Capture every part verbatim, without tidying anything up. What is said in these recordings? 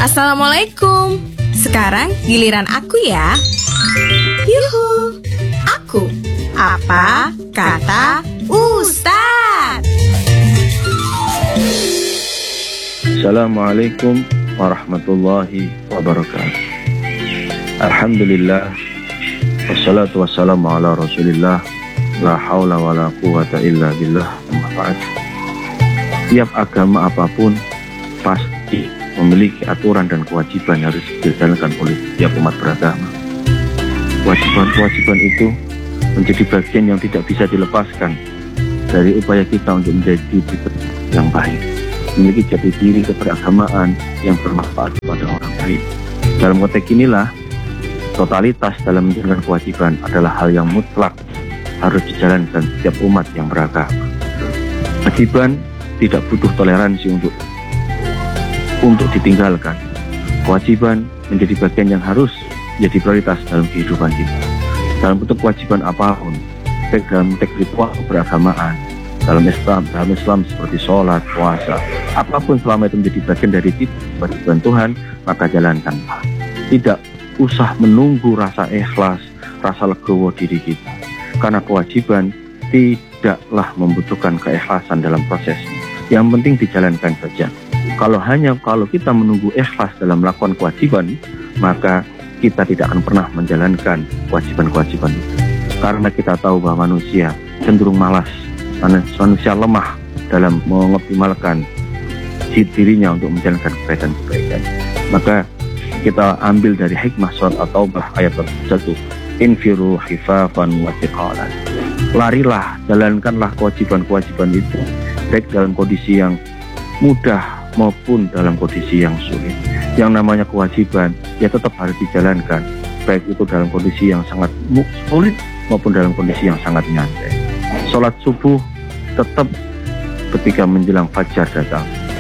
Assalamualaikum. Sekarang giliran aku ya. Yuhu. Aku. Apa kata Ustadz? Assalamualaikum warahmatullahi wabarakatuh. Alhamdulillah. Wassalatu wassalamu ala rasulillah. La hawla wa la quwata illa billah. Amma ba'd. Tiap agama apapun pasti memiliki aturan dan kewajiban yang harus dijalankan oleh tiap umat beragama. Kewajiban-kewajiban itu menjadi bagian yang tidak bisa dilepaskan dari upaya kita untuk menjadi pribadi yang baik, memiliki jati diri keberagamaan yang bermanfaat kepada orang lain. Dalam konteks inilah, totalitas dalam menjalankan kewajiban adalah hal yang mutlak harus dijalankan setiap umat yang beragama. Kewajiban tidak butuh toleransi untuk untuk ditinggalkan. Kewajiban menjadi bagian yang harus menjadi prioritas dalam kehidupan kita. Dalam bentuk kewajiban apapun, baik dalam konteks ritual beragamaan, dalam Islam, dalam Islam seperti sholat, puasa, apapun selama itu menjadi bagian dari kewajiban Tuhan, maka jalankanlah. Tidak usah menunggu rasa ikhlas, rasa legowo diri kita. Karena kewajiban tidaklah membutuhkan keikhlasan dalam prosesnya. Yang penting dijalankan saja. Kalau hanya kalau kita menunggu ikhlas dalam melakukan kewajiban, maka kita tidak akan pernah menjalankan kewajiban-kewajiban itu. Karena kita tahu bahwa manusia cenderung malas, manusia lemah dalam mengoptimalkan dirinya untuk menjalankan kebaikan-kebaikan. Maka kita ambil dari hikmah surat At-Taubah ayat satu, infiru khifafan wa thiqalan. Larilah, jalankanlah kewajiban-kewajiban itu baik dalam kondisi yang mudah maupun dalam kondisi yang sulit. Yang namanya kewajiban ya tetap harus dijalankan, baik itu dalam kondisi yang sangat sulit maupun dalam kondisi yang sangat nyantai. Sholat subuh tetap ketika menjelang fajar datang.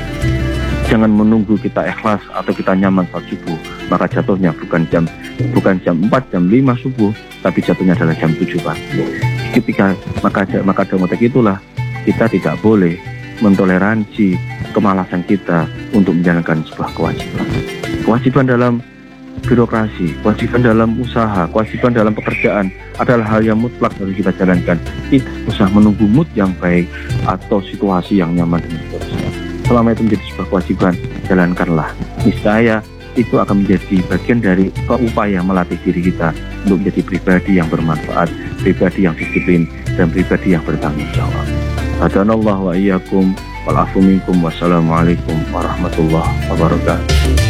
Jangan menunggu kita ikhlas atau kita nyaman saat subuh, maka jatuhnya bukan jam bukan jam empat, jam lima subuh, tapi jatuhnya adalah jam tujuh pagi. Ketika maka maka dalam konteks itulah kita tidak boleh mentoleransi kemalasan kita untuk menjalankan sebuah kewajiban. Kewajiban dalam birokrasi, kewajiban dalam usaha, kewajiban dalam pekerjaan adalah hal yang mutlak harus kita jalankan. Tidak usah menunggu mood yang baik atau situasi yang nyaman dan seterusnya. Selama itu menjadi sebuah kewajiban, jalankanlah. Niscaya itu akan menjadi bagian dari upaya melatih diri kita untuk menjadi pribadi yang bermanfaat, pribadi yang disiplin, dan pribadi yang bertanggung jawab. Hadanallahu wa iyyakum wal afu minkum. Wassalamualaikum warahmatullahi wabarakatuh.